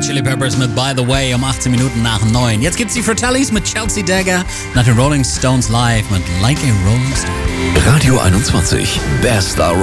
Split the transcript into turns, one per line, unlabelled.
Chili Peppers mit By the Way um 18 Minuten nach 9. Jetzt gibt's die Fratellis mit Chelsea Dagger, nach den Rolling Stones live mit Like a Rolling Stone.
Radio 21, bester